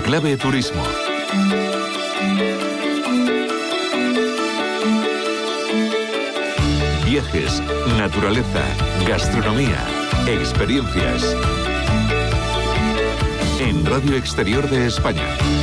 Clave Turismo. Viajes, naturaleza, gastronomía, experiencias. En Radio Exterior de España.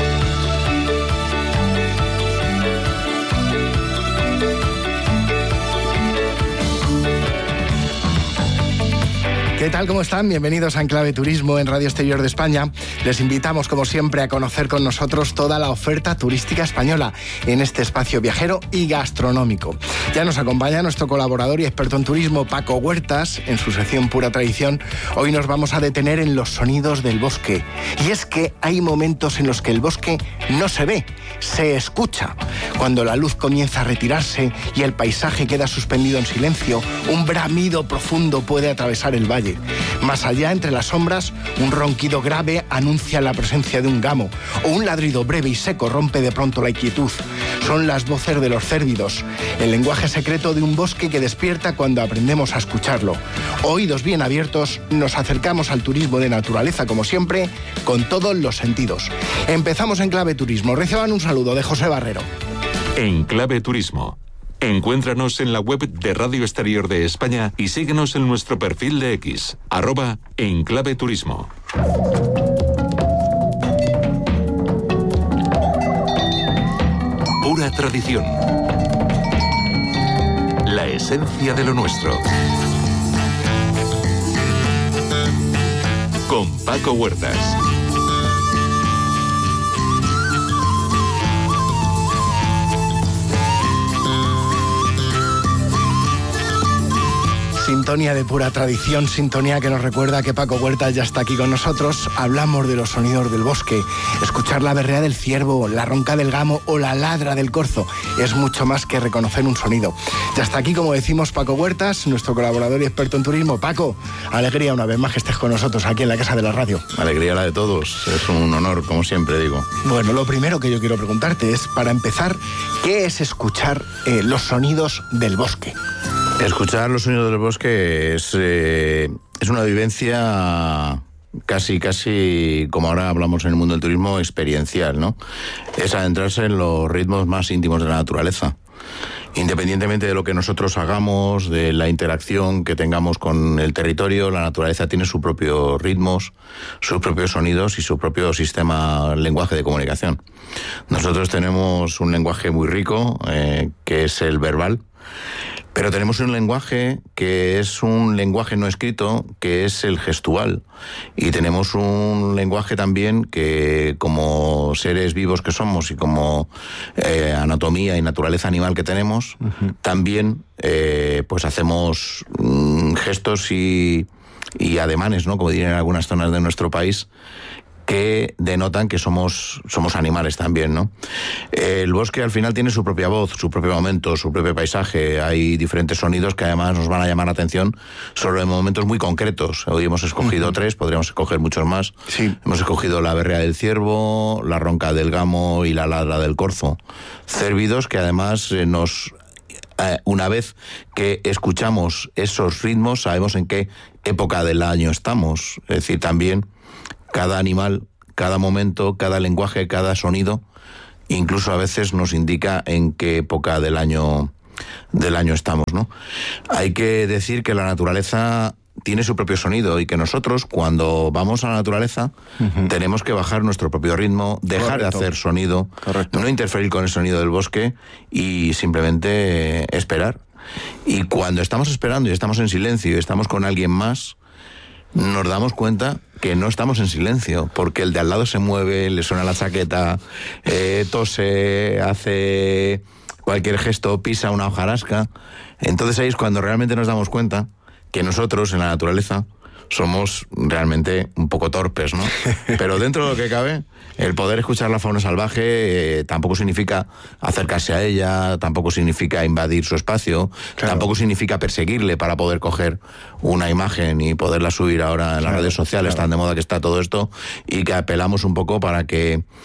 ¿Qué tal? ¿Cómo están? Bienvenidos a Enclave Turismo en Radio Exterior de España. Les invitamos, como siempre, a conocer con nosotros toda la oferta turística española en este espacio viajero y gastronómico. Ya nos acompaña nuestro colaborador y experto en turismo, Paco Huertas, en su sección Pura Tradición. Hoy nos vamos a detener en los sonidos del bosque. Y es que hay momentos en los que el bosque no se ve, se escucha. Cuando la luz comienza a retirarse y el paisaje queda suspendido en silencio, un bramido profundo puede atravesar el valle. Más allá, entre las sombras, un ronquido grave anuncia la presencia de un gamo, o un ladrido breve y seco rompe de pronto la inquietud. Son las voces de los cérvidos, el lenguaje secreto de un bosque que despierta cuando aprendemos a escucharlo. Oídos bien abiertos, nos acercamos al turismo de naturaleza, como siempre, con todos los sentidos. Empezamos en Clave Turismo. Reciban un saludo de José Barrero. En Clave Turismo. Encuéntranos en la web de Radio Exterior de España y síguenos en nuestro perfil de X, @enclaveturismo. Pura tradición. La esencia de lo nuestro. Con Paco Huertas. Sintonía de Pura Tradición, sintonía que nos recuerda que Paco Huertas ya está aquí con nosotros. Hablamos de los sonidos del bosque. Escuchar la berrea del ciervo, la ronca del gamo o la ladra del corzo es mucho más que reconocer un sonido. Ya está aquí, como decimos, Paco Huertas, nuestro colaborador y experto en turismo. Paco, alegría una vez más que estés con nosotros aquí en la Casa de la Radio. Alegría la de todos, es un honor, como siempre digo. Bueno, lo primero que yo quiero preguntarte es, para empezar, ¿qué es escuchar los sonidos del bosque? Escuchar los sonidos del bosque es una vivencia casi, como ahora hablamos en el mundo del turismo, experiencial, ¿no? Es adentrarse en los ritmos más íntimos de la naturaleza. Independientemente de lo que nosotros hagamos, de la interacción que tengamos con el territorio, la naturaleza tiene sus propios ritmos, sus propios sonidos y su propio lenguaje de comunicación. Nosotros tenemos un lenguaje muy rico, que es el verbal, pero tenemos un lenguaje que es un lenguaje no escrito, que es el gestual. Y tenemos un lenguaje también que, como seres vivos que somos y como anatomía y naturaleza animal que tenemos, también pues hacemos gestos y ademanes, ¿no? Como dirían en algunas zonas de nuestro país, que denotan que somos animales también, ¿no? El bosque al final tiene su propia voz, su propio momento, su propio paisaje. Hay diferentes sonidos que además nos van a llamar la atención solo en momentos muy concretos. Hoy hemos escogido 3, podríamos escoger muchos más. Sí. Hemos escogido la berrea del ciervo, la ronca del gamo y la ladra del corzo. Cérvidos que además una vez que escuchamos esos ritmos, sabemos en qué época del año estamos. Es decir, también cada animal, cada momento, cada lenguaje, cada sonido, incluso a veces nos indica en qué época del año estamos, ¿no? Hay que decir que la naturaleza tiene su propio sonido y que nosotros, cuando vamos a la naturaleza, tenemos que bajar nuestro propio ritmo, dejar de hacer sonido, no interferir con el sonido del bosque y simplemente esperar. Y cuando estamos esperando y estamos en silencio y estamos con alguien más, nos damos cuenta que no estamos en silencio, porque el de al lado se mueve, le suena la chaqueta, tose, hace cualquier gesto, pisa una hojarasca. Entonces ahí es cuando realmente nos damos cuenta que nosotros en la naturaleza somos realmente un poco torpes, ¿no? Pero dentro de lo que cabe, el poder escuchar la fauna salvaje tampoco significa acercarse a ella, tampoco significa invadir su espacio, tampoco significa perseguirle para poder coger una imagen y poderla subir ahora en las redes sociales, tan de moda que está todo esto, y que apelamos un poco para que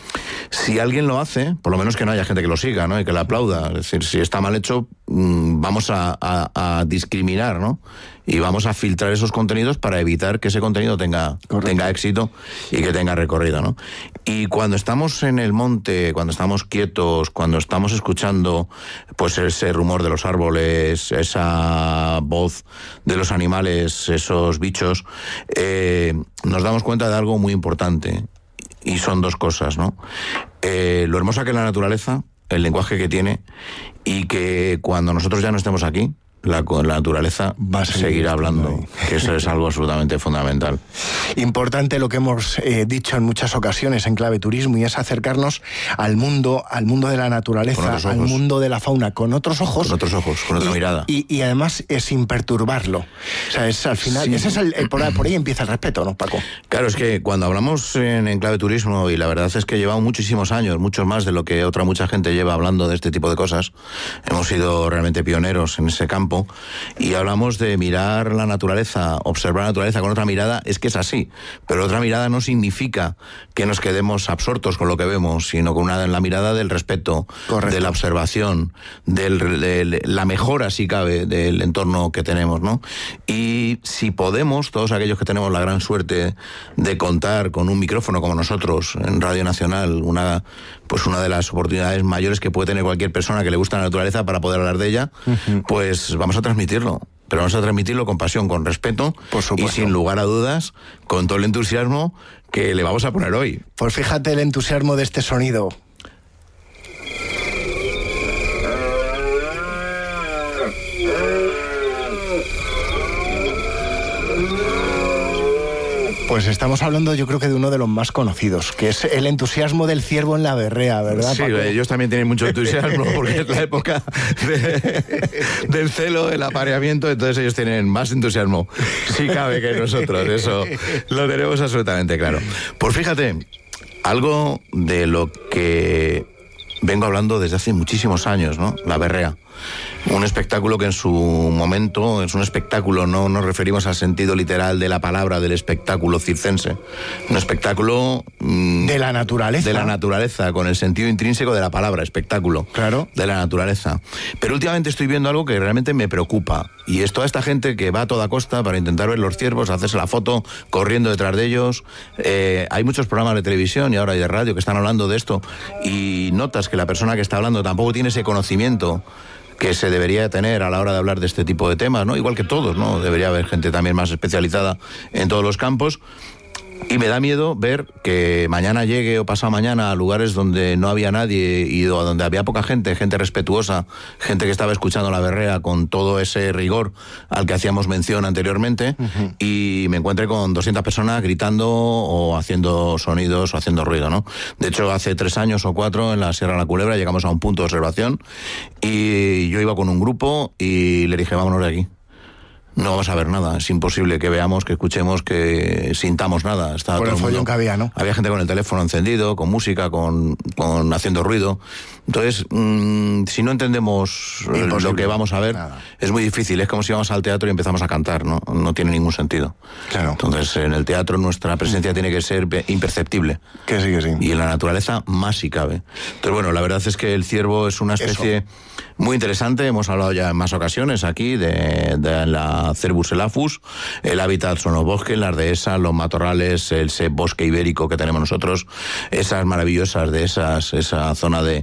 Si alguien lo hace, por lo menos que no haya gente que lo siga, ¿no? Y que lo aplauda. Es decir, si está mal hecho, vamos a discriminar, ¿no? Y vamos a filtrar esos contenidos para evitar que ese contenido tenga éxito y que tenga recorrido, ¿no? Y cuando estamos en el monte, cuando estamos quietos, cuando estamos escuchando pues ese rumor de los árboles, esa voz de los animales, esos bichos, nos damos cuenta de algo muy importante. Y son dos cosas, ¿no? Lo hermosa que es la naturaleza, el lenguaje que tiene, y que cuando nosotros ya no estemos aquí, la naturaleza va a seguir hablando, que eso es algo absolutamente fundamental. Importante lo que hemos dicho en muchas ocasiones en Clave Turismo, y es acercarnos al mundo de la naturaleza, al mundo de la fauna, con otros ojos. Con otros ojos, con otra mirada. Y además sin perturbarlo. O sea, es al final, sí. Ese es por ahí empieza el respeto, ¿no, Paco? Claro, es que cuando hablamos en Clave Turismo, y la verdad es que llevamos muchísimos años, muchos más de lo que mucha gente lleva hablando de este tipo de cosas, hemos sido realmente pioneros en ese campo, y hablamos de mirar la naturaleza, observar la naturaleza con otra mirada. Es que es así, pero otra mirada no significa que nos quedemos absortos con lo que vemos, sino con la mirada del respeto, correcto, de la observación, de la mejora, si cabe, del entorno que tenemos, ¿no? Y si podemos, todos aquellos que tenemos la gran suerte de contar con un micrófono como nosotros en Radio Nacional, una de las oportunidades mayores que puede tener cualquier persona que le gusta la naturaleza para poder hablar de ella, pues vamos a transmitirlo. Pero vamos a transmitirlo con pasión, con respeto, y sin lugar a dudas, con todo el entusiasmo que le vamos a poner hoy. Pues fíjate el entusiasmo de este sonido. Pues estamos hablando, yo creo que de uno de los más conocidos, que es el entusiasmo del ciervo en la berrea, ¿verdad, Sí, Paco? Ellos también tienen mucho entusiasmo porque es la época del celo, del apareamiento, entonces ellos tienen más entusiasmo, si cabe, que nosotros. Eso lo tenemos absolutamente claro. Pues fíjate, algo de lo que vengo hablando desde hace muchísimos años, ¿no? La berrea. Un espectáculo que en su momento es un espectáculo, no nos referimos al sentido literal de la palabra, del espectáculo circense. Un espectáculo de la naturaleza. De la naturaleza, con el sentido intrínseco de la palabra, espectáculo. Claro. De la naturaleza. Pero últimamente estoy viendo algo que realmente me preocupa. Y es toda esta gente que va a toda costa para intentar ver los ciervos, hacerse la foto, corriendo detrás de ellos. Hay muchos programas de televisión y ahora hay de radio que están hablando de esto. Y notas que la persona que está hablando tampoco tiene ese conocimiento que se debería tener a la hora de hablar de este tipo de temas, ¿no? Igual que todos, ¿no? Debería haber gente también más especializada en todos los campos. Y me da miedo ver que mañana llegue o pasado mañana a lugares donde no había nadie y donde había poca gente, gente respetuosa, gente que estaba escuchando la berrea con todo ese rigor al que hacíamos mención anteriormente, y me encuentre con 200 personas gritando o haciendo sonidos o haciendo ruido, ¿no? De hecho, hace 3 años o 4 en la Sierra de la Culebra llegamos a un punto de observación y yo iba con un grupo y le dije, vámonos de aquí. No vamos a ver nada, es imposible que veamos, que escuchemos, que sintamos nada. Estaba por todo el follón que había, ¿no? Había gente con el teléfono encendido, con música, con haciendo ruido. Entonces, si no entendemos lo que vamos a ver, nada. Es muy difícil. Es como si vamos al teatro y empezamos a cantar, ¿no? No tiene ningún sentido. Claro. Entonces, en el teatro nuestra presencia tiene que ser imperceptible. Que sí, que sí. Y en la naturaleza más si cabe. Entonces, bueno, la verdad es que el ciervo es una especie muy interesante. Hemos hablado ya en más ocasiones aquí de la Cervus elaphus. El hábitat son los bosques, las dehesas, los matorrales, el bosque ibérico que tenemos nosotros, esas maravillosas dehesas, esa zona de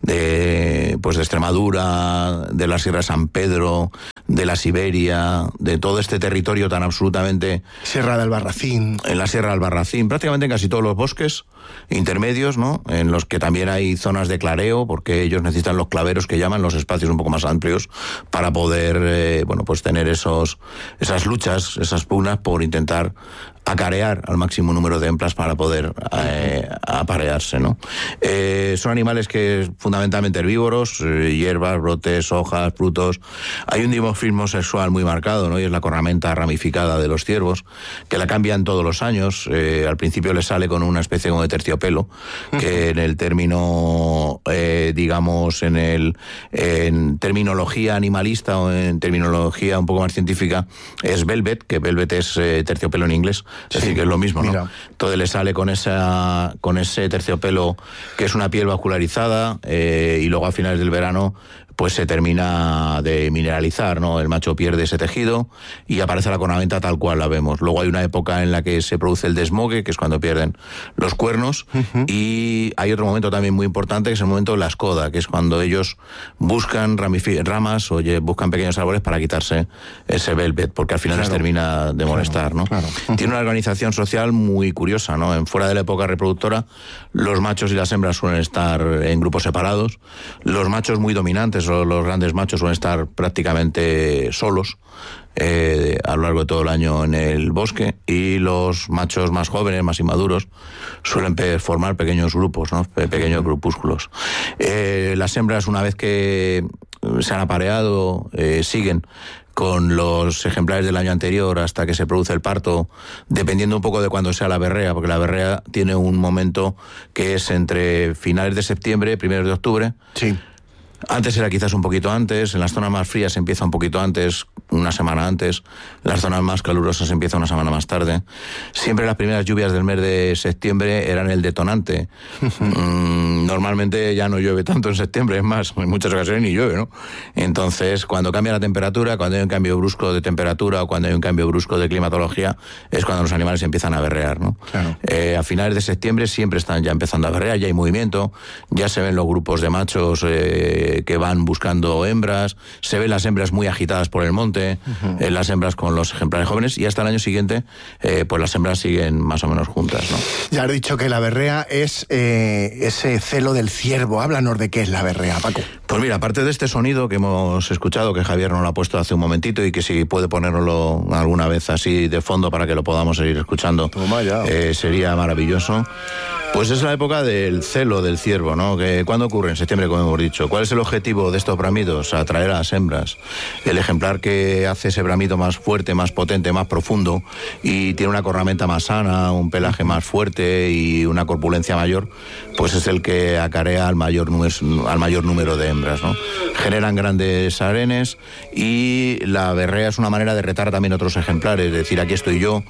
Extremadura, de la Sierra de San Pedro, de la Siberia, de todo este territorio tan absolutamente... Sierra del Albarracín. En la Sierra del Albarracín, prácticamente en casi todos los bosques intermedios, ¿no? En los que también hay zonas de clareo, porque ellos necesitan los claveros que llaman, los espacios un poco más amplios, para poder, tener esas luchas, esas pugnas por intentar acarear al máximo número de hembras para poder aparearse, ¿no? Son animales que fundamentalmente herbívoros, hierbas, brotes, hojas, frutos. Hay un dimorfismo sexual muy marcado, ¿no? Y es la cornamenta ramificada de los ciervos, que la cambian todos los años. Al principio les sale con una especie como de terciopelo, que en el término, en terminología animalista o en terminología un poco más científica, es velvet, que velvet es terciopelo en inglés. Es decir, que es lo mismo, ¿no? Entonces le sale con ese terciopelo que es una piel vascularizada, y luego a finales del verano pues se termina de mineralizar, ¿no? El macho pierde ese tejido y aparece la cornamenta tal cual la vemos. Luego hay una época en la que se produce el desmogue, que es cuando pierden los cuernos, y hay otro momento también muy importante, que es el momento de la escoda, que es cuando ellos buscan ramas o buscan pequeños árboles para quitarse ese velvet, porque al final les termina de molestar, ¿no? Tiene una organización social muy curiosa, ¿no? Fuera de la época reproductora, los machos y las hembras suelen estar en grupos separados, los machos muy dominantes, los grandes machos suelen estar prácticamente solos a lo largo de todo el año en el bosque, y los machos más jóvenes, más inmaduros, suelen formar pequeños grupos, ¿no? Pequeños grupúsculos. Las hembras, una vez que se han apareado, siguen con los ejemplares del año anterior hasta que se produce el parto, dependiendo un poco de cuándo sea la berrea, porque la berrea tiene un momento que es entre finales de septiembre, primeros de octubre. Sí. Antes era quizás un poquito antes, en las zonas más frías empieza un poquito antes, una semana antes, en las zonas más calurosas empieza una semana más tarde. Siempre las primeras lluvias del mes de septiembre eran el detonante. Normalmente ya no llueve tanto en septiembre, es más, en muchas ocasiones ni llueve, ¿no? Entonces, cuando cambia la temperatura, cuando hay un cambio brusco de temperatura o cuando hay un cambio brusco de climatología, es cuando los animales empiezan a berrear, ¿no? Claro. A finales de septiembre siempre están ya empezando a berrear, ya hay movimiento, ya se ven los grupos de machos que van buscando hembras, se ven las hembras muy agitadas por el monte, las hembras con los ejemplares jóvenes, y hasta el año siguiente pues las hembras siguen más o menos juntas, ¿no? Ya has dicho que la berrea es ese celo del ciervo. Háblanos de qué es la berrea, Paco. Pues mira, aparte de este sonido que hemos escuchado, que Javier nos lo ha puesto hace un momentito y que si puede ponérnoslo alguna vez así de fondo para que lo podamos seguir escuchando, sería maravilloso. Pues es la época del celo del ciervo, ¿no? ¿Cuándo ocurre? En septiembre, como hemos dicho. ¿Cuál es el objetivo de estos bramidos? Atraer a las hembras. El ejemplar que hace ese bramido más fuerte, más potente, más profundo y tiene una cornamenta más sana, un pelaje más fuerte y una corpulencia mayor, pues es el que acarea al mayor número de hembras, ¿no? Generan grandes harenes y la berrea es una manera de retar también a otros ejemplares, es decir, aquí estoy yo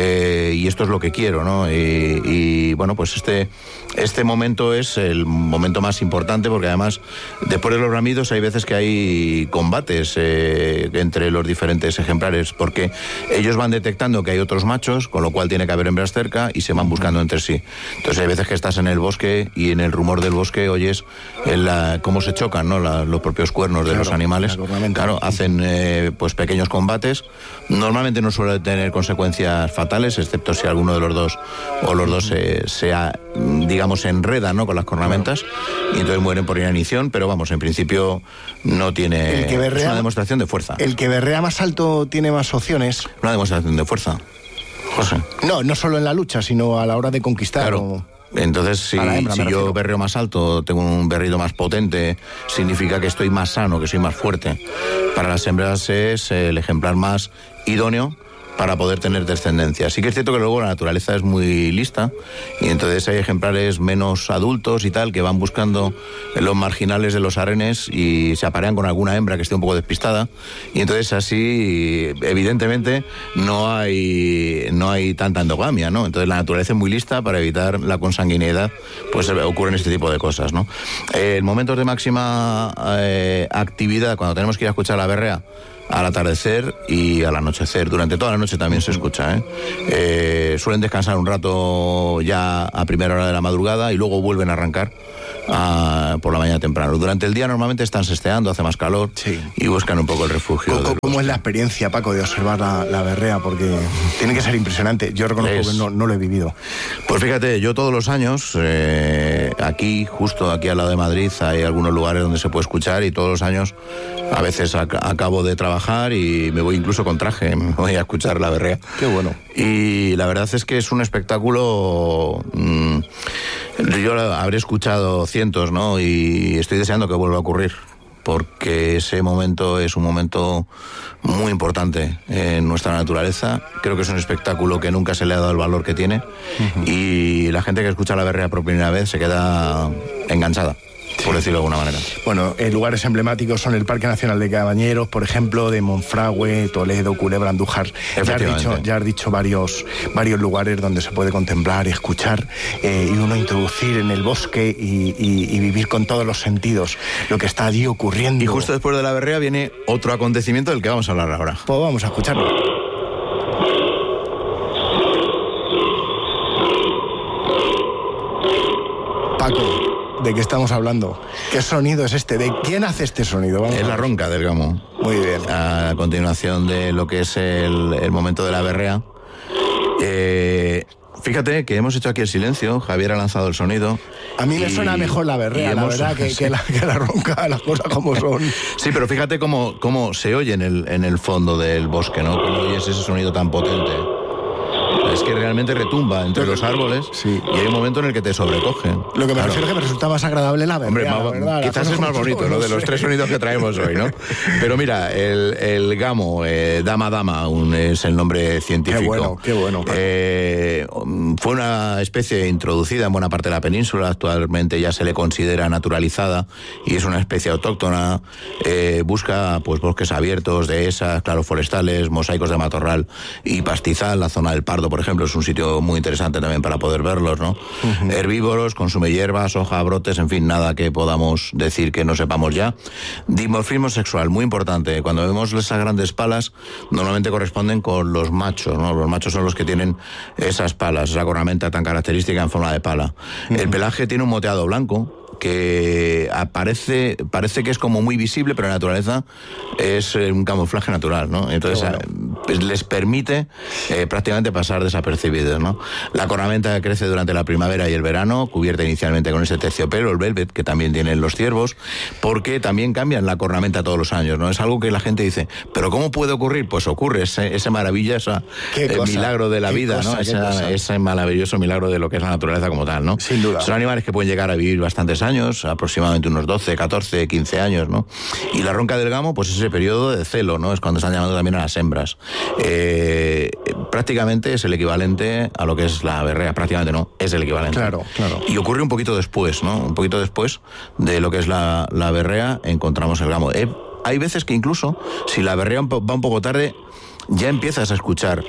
y esto es lo que quiero, ¿no? Y bueno, pues este momento es el momento más importante porque además después de los bramidos hay veces que hay combates entre los diferentes ejemplares porque ellos van detectando que hay otros machos, con lo cual tiene que haber hembras cerca y se van buscando entre sí. Entonces hay veces que estás en el bosque y en el rumor del bosque oyes cómo se chocan, ¿no? Los propios cuernos de los animales. Claro, hacen pues pequeños combates. Normalmente no suele tener consecuencias fatales, excepto si alguno de los dos o los dos digamos, se enredan, ¿no? Con las cornamentas y entonces mueren por inanición, pero vamos, en principio no tiene... es una demostración de fuerza. El que berrea más alto tiene más opciones. Una demostración de fuerza, José. No solo en la lucha, sino a la hora de conquistar. Claro. Entonces, si yo berreo más alto, tengo un berrido más potente, significa que estoy más sano, que soy más fuerte. Para las hembras es el ejemplar más idóneo para poder tener descendencia. Sí que es cierto que luego la naturaleza es muy lista y entonces hay ejemplares menos adultos y tal que van buscando en los marginales de los arenes y se aparean con alguna hembra que esté un poco despistada y entonces así evidentemente no hay tanta endogamia, ¿no? Entonces la naturaleza es muy lista para evitar la consanguinidad, pues ocurren este tipo de cosas, ¿no? En momentos de máxima actividad, cuando tenemos que ir a escuchar la berrea, al atardecer y al anochecer. Durante toda la noche también se escucha, suelen descansar un rato ya a primera hora de la madrugada y luego vuelven a arrancar por la mañana temprano. Durante el día normalmente están sesteando, hace más calor y buscan un poco el refugio. ¿Cómo es la experiencia, Paco, de observar la berrea? Porque tiene que ser impresionante. Yo reconozco que no lo he vivido. Pues fíjate, yo todos los años, justo aquí al lado de Madrid, hay algunos lugares donde se puede escuchar y todos los años, a veces acabo de trabajar y me voy incluso con traje, me voy a escuchar la berrea. Qué bueno. Y la verdad es que es un espectáculo... yo habré escuchado cientos, ¿no? Y estoy deseando que vuelva a ocurrir, porque ese momento es un momento muy importante en nuestra naturaleza. Creo que es un espectáculo que nunca se le ha dado el valor que tiene y la gente que escucha la berrea por primera vez se queda enganchada. por decirlo de alguna manera. Bueno, lugares emblemáticos son el Parque Nacional de Cabañeros, por ejemplo, de Monfragüe, Toledo, Culebra, Andújar. Ya has dicho varios lugares donde se puede contemplar y escuchar y uno introducir en el bosque y vivir con todos los sentidos lo que está allí ocurriendo. Y justo después de la berrea viene otro acontecimiento del que vamos a hablar ahora. Pues vamos a escucharlo. Paco, ¿de qué estamos hablando? ¿Qué sonido es este? ¿De quién hace este sonido? Es la ronca del gamo. Muy bien. A continuación de lo que es el momento de la berrea. Fíjate que hemos hecho aquí el silencio, Javier ha lanzado el sonido. A mí me suena mejor la berrea, la verdad, que la ronca, las cosas como son. Sí, pero fíjate cómo se oye en el fondo del bosque, ¿no? Cómo oyes ese sonido tan potente. Es que realmente retumba entre los árboles, sí. Y hay un momento en el que te sobrecoge. Lo que me refiero es que me resulta más agradable la berrea. Hombre, quizás es más bonito, ¿no? De los tres sonidos que traemos hoy, ¿no? Pero mira, el gamo, dama, es el nombre científico. Qué bueno. Fue una especie introducida en buena parte de la península, actualmente ya se le considera naturalizada y es una especie autóctona. Busca pues bosques abiertos, dehesas, claros forestales, mosaicos de matorral y pastizal. La zona del Pardo, por ejemplo, es un sitio muy interesante también para poder verlos, ¿no? Uh-huh. Herbívoros, consume hierbas, hoja, brotes, en fin, nada que podamos decir que no sepamos ya. Dimorfismo sexual, muy importante. Cuando vemos esas grandes palas, normalmente corresponden con los machos, ¿no? Los machos son los que tienen esas palas, esa cornamenta tan característica en forma de pala. Uh-huh. El pelaje tiene un moteado blanco, que parece que es como muy visible, pero en la naturaleza es un camuflaje natural, ¿no? Entonces pues les permite prácticamente pasar desapercibidos, ¿no? La cornamenta crece durante la primavera y el verano, cubierta inicialmente con ese terciopelo, el velvet, que también tienen los ciervos, porque también cambian la cornamenta todos los años, ¿no? Es algo que la gente dice, ¿pero cómo puede ocurrir? Pues ocurre, ese maravilla, milagro de la vida, ¿no? Ese maravilloso milagro de lo que es la naturaleza como tal, ¿no? Sin duda. Son animales que pueden llegar a vivir bastantes años, aproximadamente unos 12, 14, 15 años, ¿no? Y la ronca del gamo, pues ese periodo de celo, ¿no? Es cuando están llamando también a las hembras. Prácticamente es el equivalente a lo que es la berrea, prácticamente no, es el equivalente. Claro. Y ocurre un poquito después, ¿no? Un poquito después de lo que es la berrea, encontramos el gamo. Hay veces que incluso, si la berrea va un poco tarde, ya empiezas a escuchar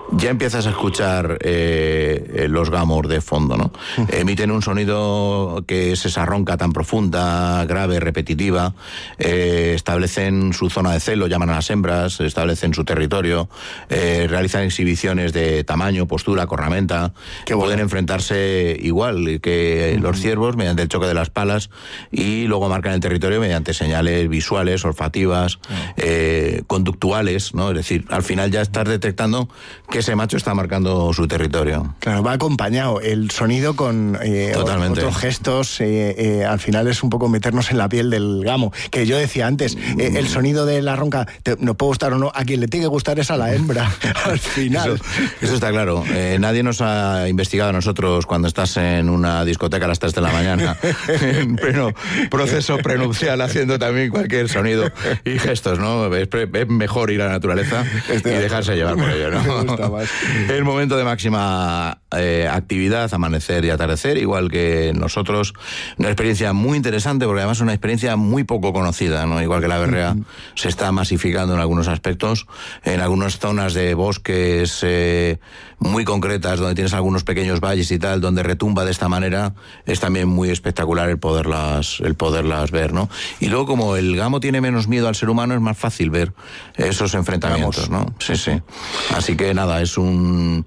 los gamos de fondo, ¿no? Emiten un sonido que es esa ronca tan profunda, grave, repetitiva. Establecen su zona de celo, llaman a las hembras, establecen su territorio, realizan exhibiciones de tamaño, postura, cornamenta. Pueden enfrentarse igual que los ciervos mediante el choque de las palas y luego marcan el territorio mediante señales visuales, olfativas, conductuales, ¿no? Es decir, al final ya estás detectando que ese macho está marcando su territorio. Claro, va acompañado el sonido con otros gestos. Al final es un poco meternos en la piel del gamo. Que yo decía antes, el sonido de la ronca nos puede gustar o no, a quien le tiene que gustar es a la hembra, al final. Eso está claro. Nadie nos ha investigado a nosotros cuando estás en una discoteca a las 3 de la mañana, en pleno proceso prenupcial, haciendo también cualquier sonido y gestos, ¿no? Es mejor ir a la naturaleza y dejarse llevar por ello, ¿no? El momento de máxima actividad, amanecer y atardecer, igual que nosotros, una experiencia muy interesante porque además es una experiencia muy poco conocida, ¿no? Igual que la berrea se está masificando en algunos aspectos, en algunas zonas de bosques muy concretas donde tienes algunos pequeños valles y tal, donde retumba de esta manera, es también muy espectacular el poderlas ver, ¿no? Y luego como el gamo tiene menos miedo al ser humano, es más fácil ver esos enfrentamientos, ¿no? Sí. Así que nada, es un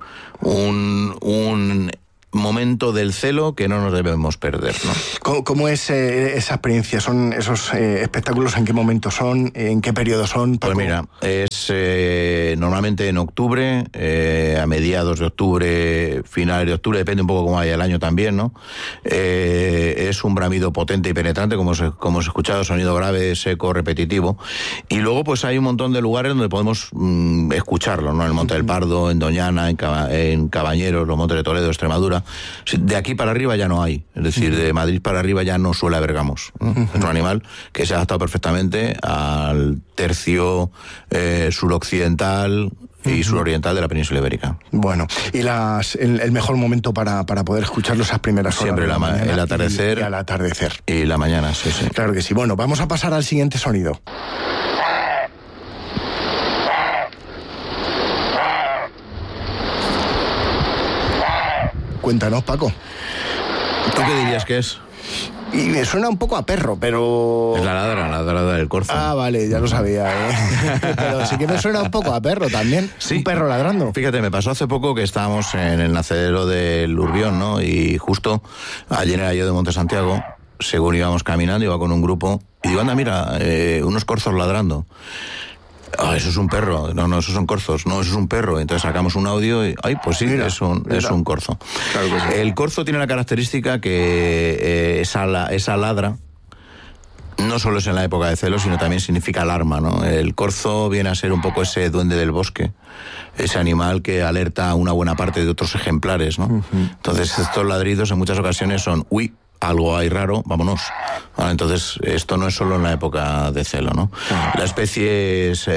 momento del celo que no nos debemos perder, ¿no? ¿Cómo es esa experiencia? ¿Son esos espectáculos? ¿En qué momento son? ¿En qué periodo son, Paco? Pues mira, es normalmente en octubre, a mediados de octubre, finales de octubre, depende un poco cómo vaya el año también, ¿no? Es un bramido potente y penetrante, como hemos escuchado, sonido grave, seco, repetitivo. Y luego pues hay un montón de lugares donde podemos escucharlo, ¿no? En el Monte del Pardo, en Doñana, en Cabañeros, los Montes de Toledo, Extremadura. De aquí para arriba ya no hay, es decir, de Madrid para arriba ya no suele haber gamos, ¿no? Es un animal que se ha adaptado perfectamente al tercio suroccidental, y suroriental de la península ibérica. Bueno, ¿y el mejor momento para poder escucharlo esas primeras horas? Siempre el atardecer. Y al atardecer. Y la mañana, sí. Claro que sí. Bueno, vamos a pasar al siguiente sonido. Cuéntanos, Paco. ¿Tú qué dirías que es? Y me suena un poco a perro, pero... Es la ladra del corzo. Ah, vale, ya lo sabía, Pero sí que me suena un poco a perro también. Sí. Un perro ladrando. Fíjate, me pasó hace poco que estábamos en el nacedero del Urbión, ¿no? Y justo ayer era yo de Monte Santiago, según íbamos caminando, iba con un grupo, y digo, anda, mira, unos corzos ladrando. Ah, eso es un perro. No, esos son corzos. No, eso es un perro. Entonces sacamos un audio y... Ay, pues sí, mira, es un corzo. Claro que sí. El corzo tiene la característica que esa ladra no solo es en la época de celo, sino también significa alarma, ¿no? El corzo viene a ser un poco ese duende del bosque, ese animal que alerta a una buena parte de otros ejemplares, ¿no? Uh-huh. Entonces estos ladridos en muchas ocasiones son... Uy, algo hay raro, vámonos. Bueno, entonces, esto no es solo en la época de celo, ¿no? La especie es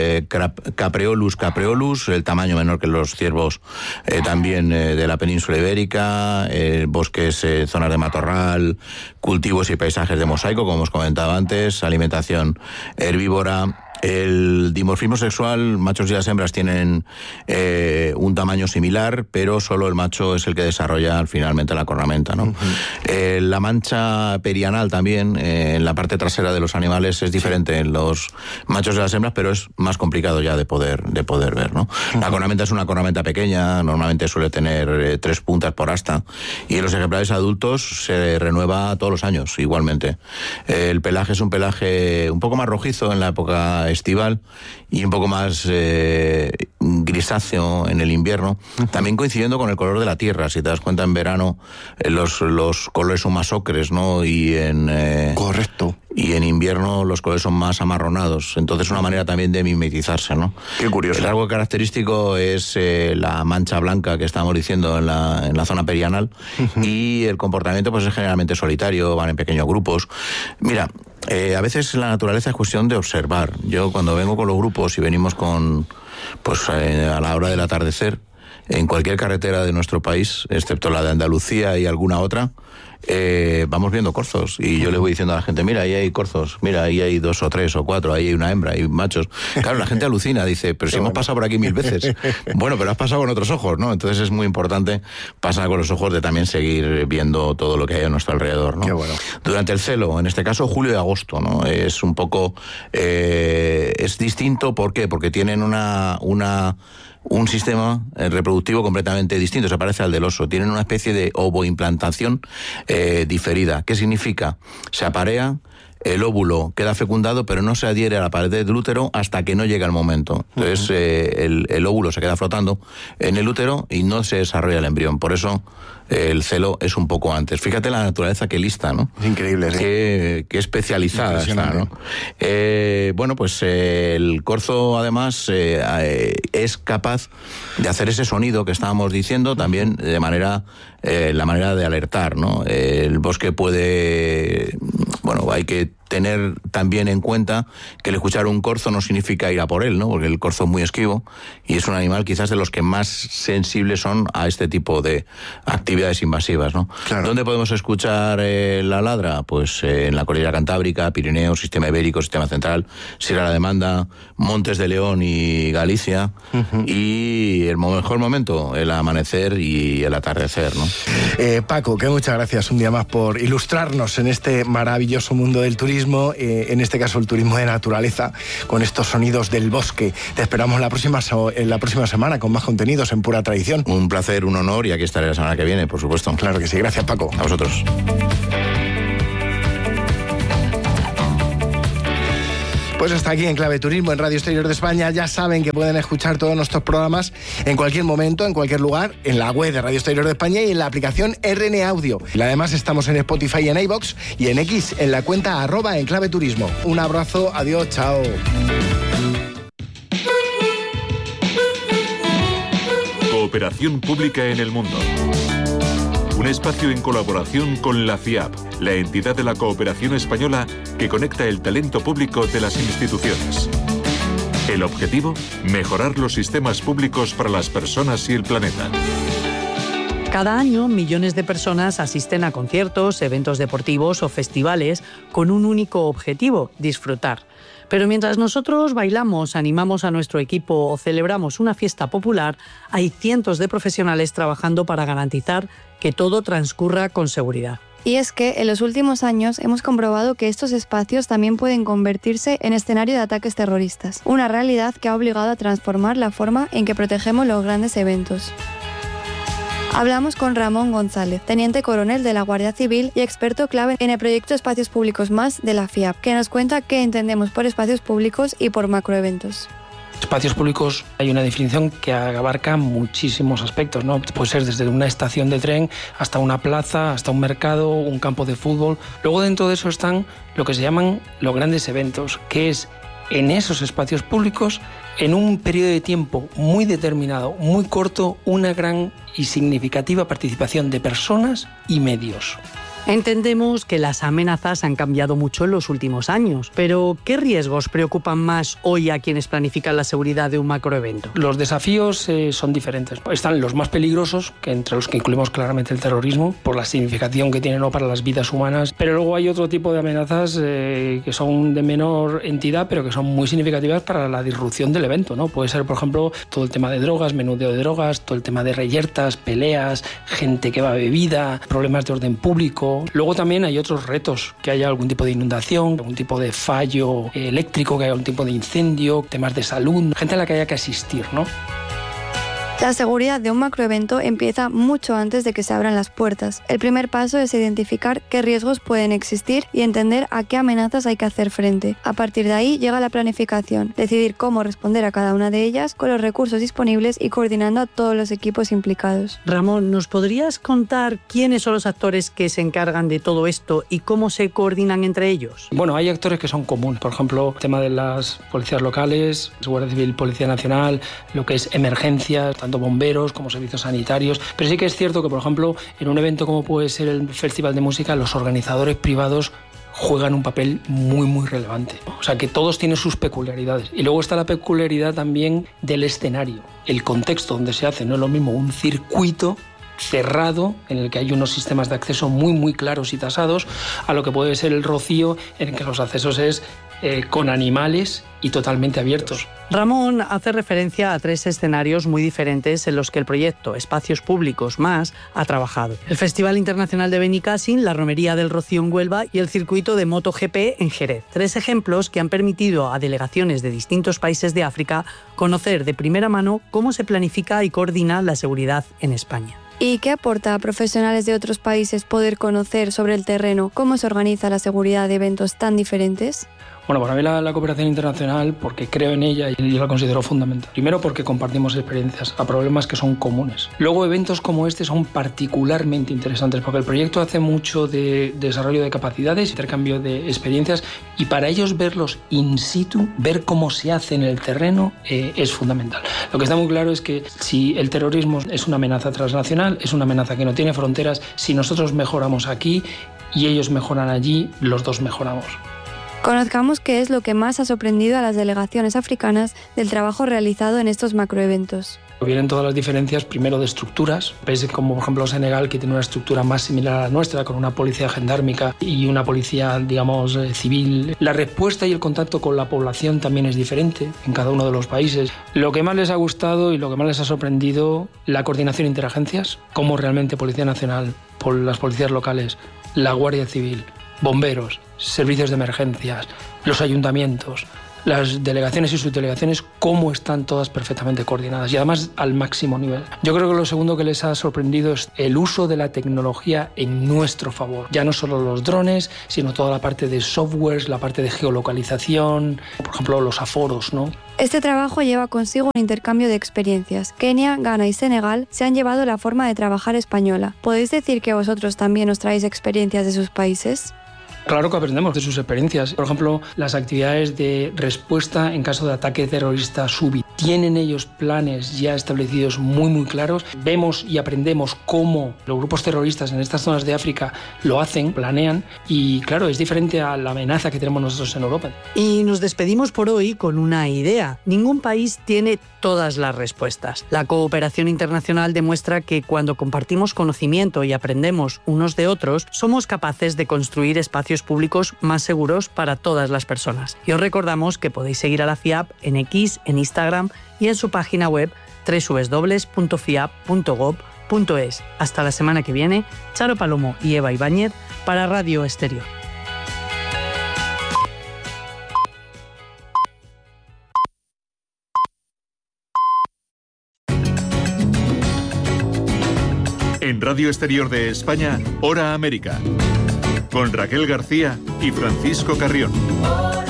capreolus, el tamaño menor que los ciervos también de la península ibérica, bosques, zonas de matorral, cultivos y paisajes de mosaico, como hemos comentado antes, alimentación herbívora. El dimorfismo sexual, machos y las hembras tienen un tamaño similar, pero solo el macho es el que desarrolla finalmente la cornamenta, ¿no? Uh-huh. La mancha perianal también, en la parte trasera de los animales, es diferente en los machos y las hembras, pero es más complicado ya de poder ver, ¿no? Uh-huh. La cornamenta es una cornamenta pequeña, normalmente suele tener 3 puntas por asta, y en los ejemplares adultos se renueva todos los años, igualmente. El pelaje es un pelaje un poco más rojizo en la época estival y un poco más grisáceo en el invierno, también coincidiendo con el color de la tierra. Si te das cuenta, en verano los colores son más ocres, ¿no? Correcto. Y en invierno los colores son más amarronados. Entonces, una manera también de mimetizarse, ¿no? Qué curioso. El rasgo característico es la mancha blanca que estábamos diciendo en la zona perianal. Uh-huh. Y el comportamiento pues es generalmente solitario, van en pequeños grupos. Mira, a veces la naturaleza es cuestión de observar. Yo cuando vengo con los grupos y venimos a la hora del atardecer, en cualquier carretera de nuestro país, excepto la de Andalucía y alguna otra, vamos viendo corzos, y yo le voy diciendo a la gente, mira, ahí hay corzos, mira, ahí hay 2 o 3 o 4, ahí hay una hembra, hay machos. Claro, la gente alucina, dice, pero si hemos pasado por aquí 1000 veces. Bueno, pero has pasado con otros ojos, ¿no? Entonces es muy importante pasar con los ojos de también seguir viendo todo lo que hay a nuestro alrededor, ¿no? Qué bueno. Durante el celo, en este caso julio y agosto, ¿no? Es un poco... es distinto, ¿por qué? Porque tienen un sistema reproductivo completamente distinto, se parece al del oso. Tienen una especie de ovoimplantación diferida. ¿Qué significa? Se aparea, el óvulo queda fecundado, pero no se adhiere a la pared del útero hasta que no llega el momento. Entonces, el óvulo se queda flotando en el útero y no se desarrolla el embrión. Por eso, el celo es un poco antes. Fíjate la naturaleza que lista, ¿no? Es increíble, sí. Qué especializada está, ¿no? Bueno, pues el corzo, además, es capaz de hacer ese sonido que estábamos diciendo también de manera... la manera de alertar, ¿no? El bosque puede... Bueno, hay que tener también en cuenta que el escuchar un corzo no significa ir a por él, ¿no? Porque el corzo es muy esquivo y es un animal quizás de los que más sensibles son a este tipo de actividades invasivas, ¿no? Claro. ¿Dónde podemos escuchar la ladra? Pues en la cordillera Cantábrica, Pirineos, Sistema Ibérico, Sistema Central, Sierra de la Demanda, Montes de León y Galicia. Uh-huh. Y el mejor momento, el amanecer y el atardecer, ¿no? Paco, que muchas gracias un día más por ilustrarnos en este maravilloso mundo del turismo, en este caso el turismo de naturaleza, con estos sonidos del bosque. Te esperamos la próxima semana con más contenidos en Pura Tradición. Un placer, un honor, y aquí estaré la semana que viene, por supuesto. Claro que sí, gracias, Paco. A vosotros. Pues hasta aquí en Clave Turismo, en Radio Exterior de España. Ya saben que pueden escuchar todos nuestros programas en cualquier momento, en cualquier lugar, en la web de Radio Exterior de España y en la aplicación RN Audio. Y además estamos en Spotify, en iVoox y en X, en la cuenta @enclaveturismo. Un abrazo, adiós, chao. Cooperación pública en el mundo. Un espacio en colaboración con la FIAP, la entidad de la cooperación española que conecta el talento público de las instituciones. El objetivo, mejorar los sistemas públicos para las personas y el planeta. Cada año, millones de personas asisten a conciertos, eventos deportivos o festivales con un único objetivo: disfrutar. Pero mientras nosotros bailamos, animamos a nuestro equipo o celebramos una fiesta popular, hay cientos de profesionales trabajando para garantizar que todo transcurra con seguridad. Y es que en los últimos años hemos comprobado que estos espacios también pueden convertirse en escenario de ataques terroristas, una realidad que ha obligado a transformar la forma en que protegemos los grandes eventos. Hablamos con Ramón González, teniente coronel de la Guardia Civil y experto clave en el proyecto Espacios Públicos Más de la FIAP, que nos cuenta qué entendemos por espacios públicos y por macroeventos. Espacios públicos, hay una definición que abarca muchísimos aspectos, ¿no? Puede ser desde una estación de tren hasta una plaza, hasta un mercado, un campo de fútbol. Luego dentro de eso están lo que se llaman los grandes eventos, que es en esos espacios públicos, en un periodo de tiempo muy determinado, muy corto, una gran y significativa participación de personas y medios. Entendemos que las amenazas han cambiado mucho en los últimos años, pero ¿qué riesgos preocupan más hoy a quienes planifican la seguridad de un macroevento? Los desafíos son diferentes. Están los más peligrosos, que entre los que incluimos claramente el terrorismo, por la significación que tiene, ¿no?, para las vidas humanas, pero luego hay otro tipo de amenazas que son de menor entidad, pero que son muy significativas para la disrupción del evento, ¿no? Puede ser, por ejemplo, todo el tema de drogas, menudeo de drogas, todo el tema de reyertas, peleas, gente que va bebida, problemas de orden público. Luego también hay otros retos, que haya algún tipo de inundación, algún tipo de fallo eléctrico, que haya algún tipo de incendio, temas de salud, gente a la que haya que asistir, ¿no? La seguridad de un macroevento empieza mucho antes de que se abran las puertas. El primer paso es identificar qué riesgos pueden existir y entender a qué amenazas hay que hacer frente. A partir de ahí llega la planificación, decidir cómo responder a cada una de ellas con los recursos disponibles y coordinando a todos los equipos implicados. Ramón, ¿nos podrías contar quiénes son los actores que se encargan de todo esto y cómo se coordinan entre ellos? Bueno, hay actores que son comunes. Por ejemplo, el tema de las policías locales, Guardia Civil, Policía Nacional, lo que es emergencias, tanto bomberos como servicios sanitarios. Pero sí que es cierto que, por ejemplo, en un evento como puede ser el Festival de Música, los organizadores privados juegan un papel muy, muy relevante. O sea, que todos tienen sus peculiaridades. Y luego está la peculiaridad también del escenario, el contexto donde se hace. No es lo mismo un circuito cerrado, en el que hay unos sistemas de acceso muy, muy claros y tasados, a lo que puede ser el Rocío, en el que los accesos es con animales y totalmente abiertos. Ramón hace referencia a 3 escenarios muy diferentes en los que el proyecto Espacios Públicos Más ha trabajado: el Festival Internacional de Benicàssim, la Romería del Rocío en Huelva y el circuito de MotoGP en Jerez. 3 ejemplos que han permitido a delegaciones de distintos países de África conocer de primera mano cómo se planifica y coordina la seguridad en España. ¿Y qué aporta a profesionales de otros países poder conocer sobre el terreno cómo se organiza la seguridad de eventos tan diferentes? Bueno, para mí la cooperación internacional, porque creo en ella y yo la considero fundamental. Primero, porque compartimos experiencias a problemas que son comunes. Luego, eventos como este son particularmente interesantes porque el proyecto hace mucho de desarrollo de capacidades, intercambio de experiencias, y para ellos verlos in situ, ver cómo se hace en el terreno, es fundamental. Lo que está muy claro es que si el terrorismo es una amenaza transnacional, es una amenaza que no tiene fronteras, si nosotros mejoramos aquí y ellos mejoran allí, los dos mejoramos. Conozcamos qué es lo que más ha sorprendido a las delegaciones africanas del trabajo realizado en estos macroeventos. Vienen todas las diferencias, primero de estructuras, países como por ejemplo Senegal, que tiene una estructura más similar a la nuestra, con una policía gendármica y una policía, digamos, civil. La respuesta y el contacto con la población también es diferente en cada uno de los países. Lo que más les ha gustado y lo que más les ha sorprendido, la coordinación interagencias, cómo realmente Policía Nacional, por las policías locales, la Guardia Civil, bomberos, servicios de emergencias, los ayuntamientos, las delegaciones y subdelegaciones, cómo están todas perfectamente coordinadas y además al máximo nivel. Yo creo que lo segundo que les ha sorprendido es el uso de la tecnología en nuestro favor. Ya no solo los drones, sino toda la parte de softwares, la parte de geolocalización, por ejemplo los aforos, ¿no? Este trabajo lleva consigo un intercambio de experiencias. Kenia, Ghana y Senegal se han llevado la forma de trabajar española. ¿Podéis decir que vosotros también os traéis experiencias de sus países? Claro que aprendemos de sus experiencias. Por ejemplo, las actividades de respuesta en caso de ataque terrorista súbito. tienen ellos planes ya establecidos muy claros. Vemos y aprendemos cómo los grupos terroristas en estas zonas de África lo hacen, planean, y claro, es diferente a la amenaza que tenemos nosotros en Europa. Y nos despedimos por hoy con una idea. Ningún país tiene todas las respuestas. La cooperación internacional demuestra que cuando compartimos conocimiento y aprendemos unos de otros, somos capaces de construir espacios públicos más seguros para todas las personas. Y os recordamos que podéis seguir a la FIAP en X, en Instagram y en su página web www.fiap.gov.es. Hasta la semana que viene, Charo Palomo y Eva Ibáñez para Radio Exterior. En Radio Exterior de España, Hora América, con Raquel García y Francisco Carrión.